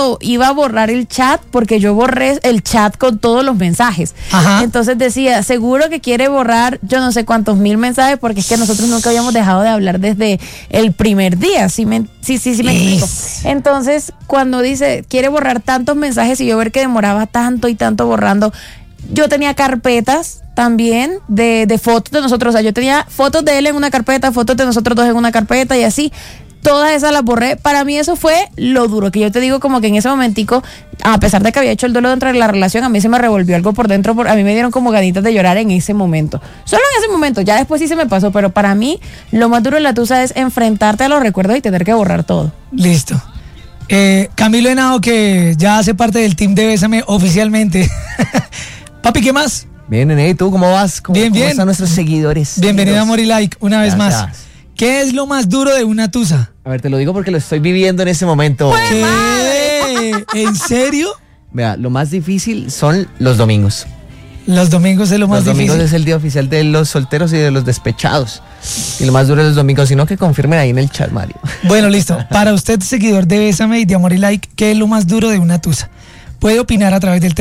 cuando iba a borrar el chat, porque yo borré el chat con todos los mensajes. Ajá. Entonces decía, seguro que quiere borrar yo no sé cuántos mil mensajes, porque es que nosotros nunca habíamos dejado de hablar desde el primer día. Sí me explico. Entonces, cuando dice, quiere borrar tantos mensajes y yo ver que demoraba tanto y tanto borrando, yo tenía carpetas también de fotos de nosotros. O sea, yo tenía fotos de él en una carpeta, fotos de nosotros dos en una carpeta y así. Todas esas las borré. Para mí eso fue lo duro, que yo te digo como que en ese momentico, a pesar de que había hecho el duelo dentro de la relación, a mí se me revolvió algo por dentro, a mí me dieron como ganitas de llorar en ese momento. Solo en ese momento, ya después sí se me pasó, pero para mí lo más duro de la tusa es enfrentarte a los recuerdos y tener que borrar todo. Listo. Camilo Henao, que ya hace parte del team de Bésame oficialmente. Papi, ¿qué más? Bien, Nene, ¿y tú cómo vas? ¿Cómo están nuestros seguidores? Bienvenido a Amor y Like, una vez Gracias. más. ¿Qué es lo más duro de una tusa? A ver, te lo digo porque lo estoy viviendo en ese momento. ¿Qué? ¿En serio? Vea, lo más difícil son los domingos. Los domingos es lo más Los difícil. domingos es el día oficial de los solteros y de los despechados. Y lo más duro es los domingos, sino que confirmen ahí en el chat, Mario. Bueno, listo. Para usted, seguidor de Bésame y de Amor y Like, ¿qué es lo más duro de una tusa? Puede opinar a través del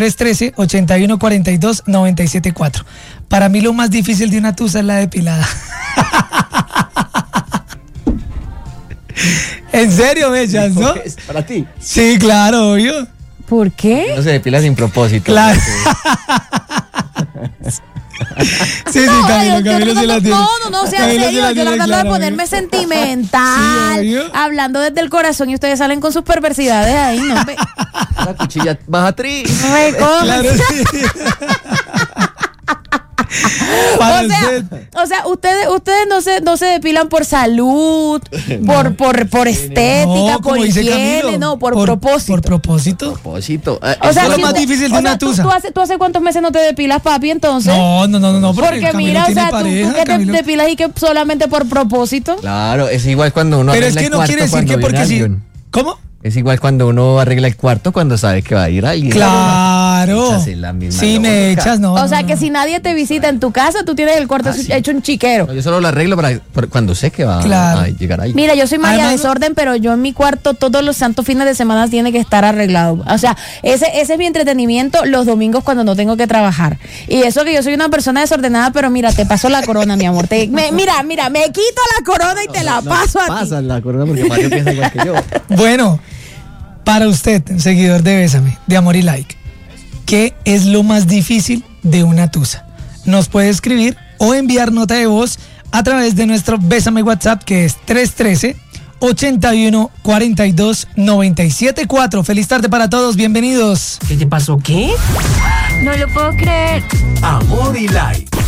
313-8142-974. Para mí lo más difícil de una tusa es la depilada. ¿En serio, Bellas, no? ¿Es para ti? Sí, claro, obvio. ¿Por qué? No se depila sin propósito. Claro. Sí, Camilo sí la tiene. No, sea Camilo sí serio, la yo tiene tratando de clara, ponerme obvio. sentimental, Sí, obvio. hablando desde el corazón y ustedes salen con sus perversidades ahí, ¿no? La cuchilla baja tri. Claro, sí. Para usted. O sea, ustedes no se depilan por salud, por estética, No, por como dice higiene, Camilo, no, por propósito. Por propósito. Propósito. O sea, es lo si más usted- difícil de o una sea, tusa. ¿Tú hace cuántos meses no te depilas, papi, entonces? No, Porque Camilo mira, o tiene sea, pareja, tú que te Camilo. depilas y que solamente por propósito. Claro, es igual cuando uno Pero es arregla que el no cuarto quiere decir cuando que porque viene sí. alguien. ¿Cómo? Es igual cuando uno arregla el cuarto cuando sabe que va a ir alguien. Claro. Echas en la misma Sí, me lógica. echas, no. O sea, no, que no. si nadie te visita en tu casa, tú tienes el cuarto Sí. hecho un chiquero. No, yo solo lo arreglo para cuando sé que va Claro. a llegar ahí. Mira, yo soy María Además, Desorden, pero yo en mi cuarto todos los santos fines de semana tiene que estar arreglado. O sea, ese es mi entretenimiento los domingos cuando no tengo que trabajar. Y eso que yo soy una persona desordenada, pero mira, te paso la corona, mi amor. Mira, me quito la corona y te la paso a ti. Pasa la corona porque Mario piensa igual que yo. Bueno, para usted, seguidor de Bésame, de Amor y Like, ¿qué es lo más difícil de una tusa? Nos puede escribir o enviar nota de voz a través de nuestro Bésame WhatsApp, que es 313-8142-974. Feliz tarde para todos, bienvenidos. ¿Qué te pasó? ¿Qué? No lo puedo creer. Amor y Like.